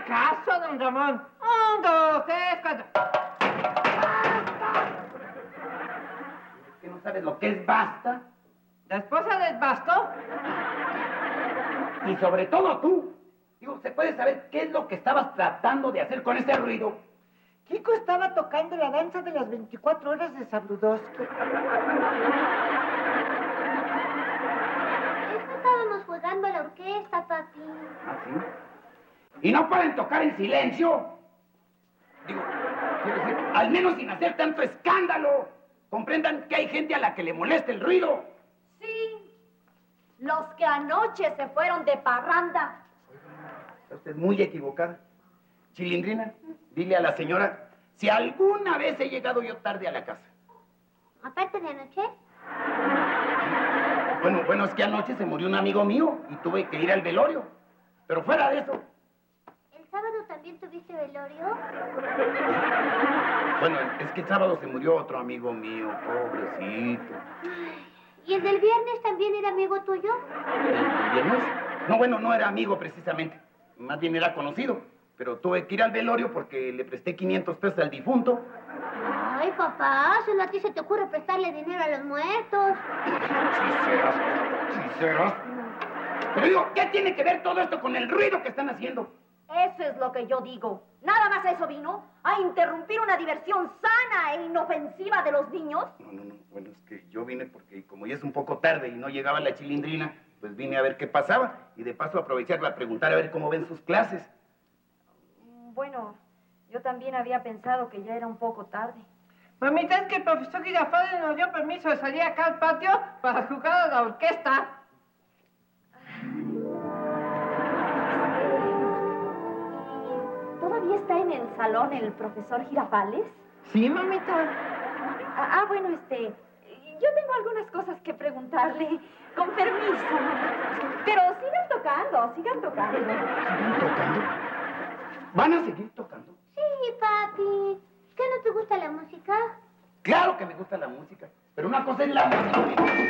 caso, don Ramón. 1, 2, 3, 4. ¿Es que no sabes lo que es basta? ¿La esposa del basto? Y sobre todo tú. Digo, ¿se puede saber qué es lo que estabas tratando de hacer con ese ruido? Kiko estaba tocando la danza de las 24 horas de Sabludowski. Estábamos jugando a la orquesta, papi. ¿Ah, sí? ¿Y no pueden tocar en silencio? Digo, quiero decir, al menos sin hacer tanto escándalo. Comprendan que hay gente a la que le molesta el ruido. Sí, los que anoche se fueron de parranda. Está usted muy equivocada. Chilindrina, dile a la señora si alguna vez he llegado yo tarde a la casa. Aparte de anoche. Bueno, es que anoche se murió un amigo mío y tuve que ir al velorio. Pero fuera de eso. ¿El sábado también tuviste velorio? Bueno, es que el sábado se murió otro amigo mío, pobrecito. ¿Y el del viernes también era amigo tuyo? ¿El viernes? No, bueno, no era amigo precisamente. Más bien era conocido. Pero tuve que ir al velorio porque le presté 500 pesos al difunto. Ay, papá, solo a ti se te ocurre prestarle dinero a los muertos. Sinceras. Pero digo, ¿qué tiene que ver todo esto con el ruido que están haciendo? Eso es lo que yo digo. Nada más a eso vino, a interrumpir una diversión sana e inofensiva de los niños. No. Bueno, es que yo vine porque como ya es un poco tarde y no llegaba la Chilindrina, pues vine a ver qué pasaba y de paso aprovechar para preguntar a ver cómo ven sus clases. Bueno, yo también había pensado que ya era un poco tarde. Mamita, es que el profesor Girafales nos dio permiso de salir acá al patio para jugar a la orquesta. ¿Todavía está en el salón el profesor Girafales? Sí, mamita. Bueno, yo tengo algunas cosas que preguntarle. Con permiso. Pero sigan tocando. ¿Siguen tocando? ¿Van a seguir tocando? Sí, papi. ¿Qué no te gusta la música? Claro que me gusta la música, pero una cosa es la música.